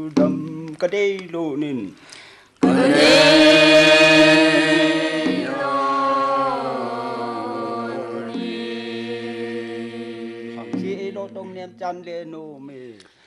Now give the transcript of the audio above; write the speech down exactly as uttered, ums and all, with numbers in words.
đầm cái đây lộ nên cái đây chị lo tông nem chăn lên nô mì